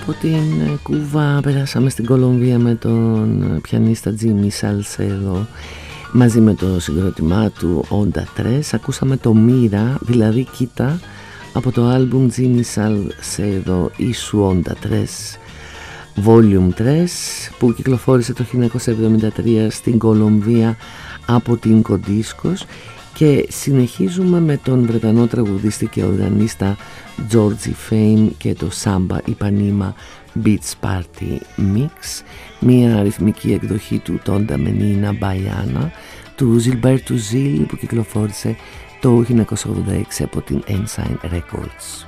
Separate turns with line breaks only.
Από την Κούβα περάσαμε στην Κολομβία με τον πιανίστα Jimmy Salcedo μαζί με το συγκρότημά του Onda 3. Ακούσαμε το Mira, δηλαδή κοίτα, από το άλμπουμ Jimmy Salcedo y su Onda 3 Volume 3 που κυκλοφόρησε το 1973 στην Κολομβία από την Κοντίσκος. Και συνεχίζουμε με τον Βρετανό τραγουδιστή και οργανίστα Georgie Fame και το Samba Ipanema Beach Party Mix, μια αριθμική εκδοχή του Tonda Menina Baiana του Gilberto Gil που κυκλοφόρησε το 1986 από την Ensign Records.